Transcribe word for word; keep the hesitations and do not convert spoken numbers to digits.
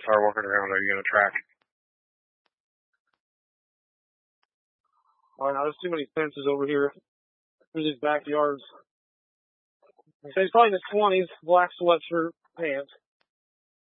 start walking around. Are you going to track? All right, now there's too many fences over here. There's these backyards. So he's probably in his twenties, black sweatshirt, pants.